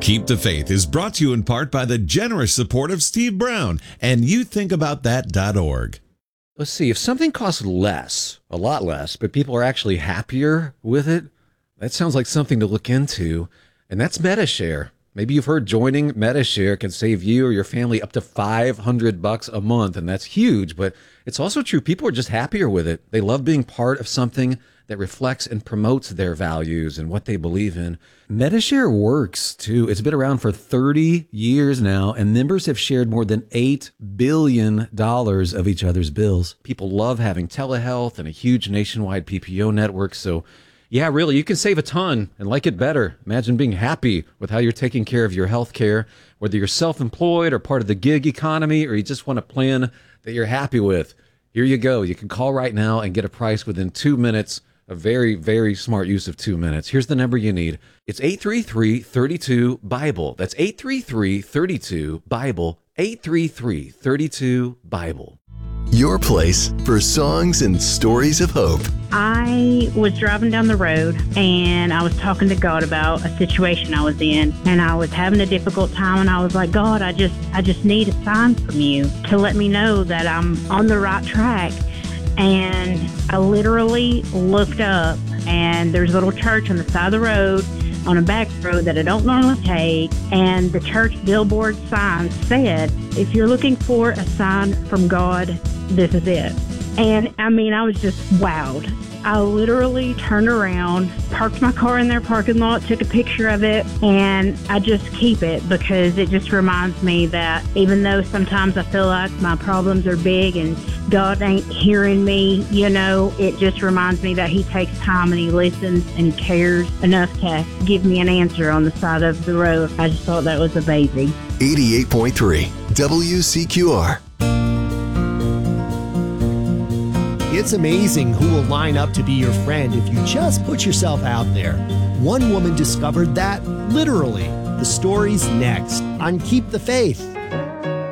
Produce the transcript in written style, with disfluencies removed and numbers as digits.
Keep the Faith is brought to you in part by the generous support of Steve Brown and youthinkaboutthat.org. Let's see, if something costs less, a lot less, but people are actually happier with it, that sounds like something to look into, and that's Medi-Share. Maybe you've heard joining Medi-Share can save you or your family up to $500 a month, and that's huge, but it's also true. People are just happier with it. They love being part of something that reflects and promotes their values and what they believe in. Medi-Share works, too. It's been around for 30 years now, and members have shared more than $8 billion of each other's bills. People love having telehealth and a huge nationwide PPO network, so yeah, really, you can save a ton and like it better. Imagine being happy with how you're taking care of your health care, whether you're self-employed or part of the gig economy, or you just want a plan that you're happy with. Here you go. You can call right now and get a price within 2 minutes. A very, very smart use of 2 minutes. Here's the number you need. It's 833-32-BIBLE. That's 833-32-BIBLE. 833-32-BIBLE. Your place for songs and stories of hope. I was driving down the road and I was talking to God about a situation I was in, and I was having a difficult time, and I was like, God, I just need a sign from you to let me know that I'm on the right track. And I literally looked up, and there's a little church on the side of the road, on a back road that I don't normally take, and the church billboard sign said, if you're looking for a sign from God, this is it. And I mean, I was just wowed. I literally turned around, parked my car in their parking lot, took a picture of it, and I just keep it because it just reminds me that even though sometimes I feel like my problems are big and God ain't hearing me, you know, it just reminds me that He takes time and He listens and cares enough to give me an answer on the side of the road. I just thought that was amazing. 88.3 WCQR. It's amazing who will line up to be your friend if you just put yourself out there. One woman discovered that literally. The story's next on Keep the Faith.